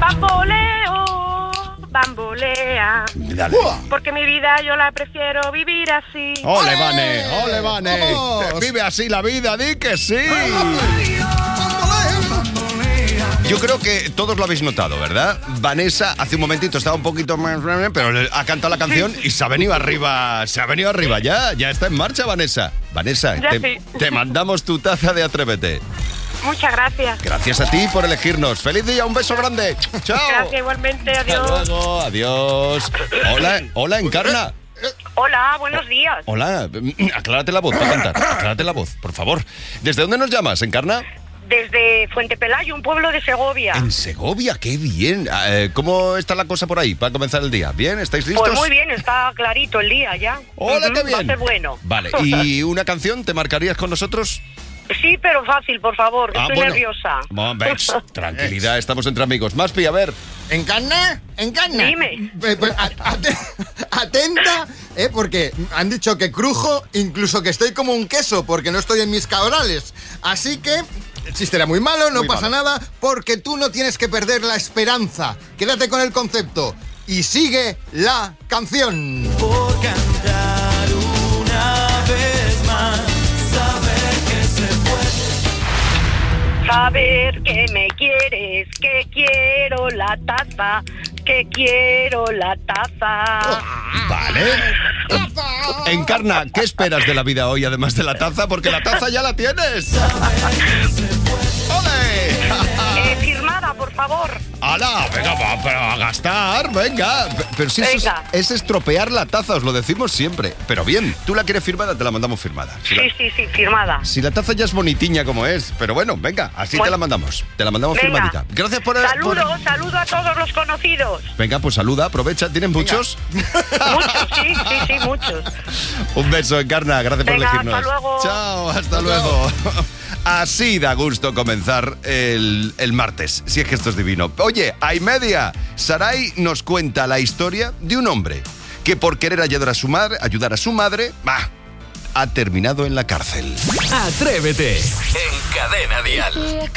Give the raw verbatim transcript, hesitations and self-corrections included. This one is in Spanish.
Bamboleo, bambolea. Dale. Porque mi vida yo la prefiero vivir así. ¡Ole, Vane! ¡Ole, Vane! ¡Vamos! Vive así la vida, di que sí. Yo creo que todos lo habéis notado, ¿verdad? Vanessa hace un momentito estaba un poquito más, pero ha cantado la canción y se ha venido arriba, se ha venido arriba ya, ya está en marcha, Vanessa. Vanessa, Ya te, sí. te mandamos tu taza de Atrévete. Muchas gracias. Gracias a ti por elegirnos. ¡Feliz día! ¡Un beso grande! ¡Chao! Gracias igualmente, Hasta adiós. luego, adiós. Hola, hola, Encarna. Hola, buenos días. Hola, aclárate la voz para cantar. Aclárate la voz, por favor. ¿Desde dónde nos llamas, Encarna? Desde Fuente Pelayo, un pueblo de Segovia. En Segovia, qué bien. Eh, ¿Cómo está la cosa por ahí para comenzar el día? ¿Bien? ¿Estáis listos? Pues muy bien, está clarito el día ya. ¡Hola, Ujú, qué bien! Va a ser bueno. Vale, ¿y una canción te marcarías con nosotros? Sí, pero fácil, por favor, Ah, estoy bueno. nerviosa. Bueno, ves, tranquilidad, estamos entre amigos. Maspi, a ver. ¿Encarna? ¿Encarna? Dime. Eh, pues, a- ate- atenta, ¿eh? Porque han dicho que crujo, incluso que estoy como un queso, porque no estoy en mis cabrales. Así que el chiste era muy malo, no Muy pasa malo. nada, porque tú no tienes que perder la esperanza. Quédate con el concepto y sigue la canción. Por cantar una vez más, saber que se puede. Saber que me quieres, que quiero la taza, que quiero la taza. Vale. Encarna, ¿qué esperas de la vida hoy además de la taza? Porque la taza ya la tienes. ¡Ole! Eh, firmada, por favor. ¡Hala! Venga, va, pero a gastar, venga. P- Pero si eso es, Venga. es estropear la taza, os lo decimos siempre. Pero bien, tú la quieres firmada, te la mandamos firmada. Si la, Sí, sí, sí, firmada. si la taza ya es bonitiña como es, pero bueno, venga, así te Bueno. la mandamos. Te la mandamos Venga. firmadita. Gracias por... por- Saludo, saludo a todos los conocidos. Venga, pues saluda, aprovecha. ¿Tienen muchos? Muchos, sí, sí, sí, muchos. Un beso, Encarna. Gracias por Venga, elegirnos. hasta luego. Chao, hasta luego. Así da gusto comenzar el, el martes, si es que esto es divino. Oye, a y media, Sarai nos cuenta la historia de un hombre que por querer ayudar a su madre, ayudar a su madre, bah, ha terminado en la cárcel. Atrévete en Cadena Dial.